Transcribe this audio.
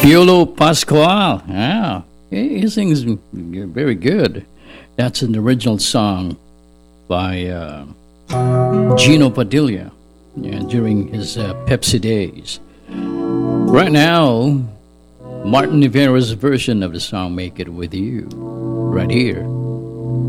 Piolo Pascual. Yeah, he sings very good. That's an original song by Gino Padilla, yeah, during his Pepsi days. Right now, Martin Rivera's version of the song "Make It With You," right here